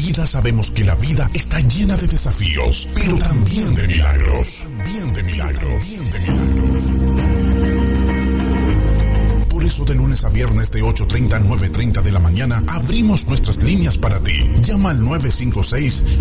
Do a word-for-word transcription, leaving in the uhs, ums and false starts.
vida sabemos que la vida está llena de desafíos, pero también de milagros. También de milagros. También de milagros. Por eso de lunes a viernes de ocho treinta a nueve treinta de la mañana abrimos nuestras líneas para ti. Llama al nueve cinco seis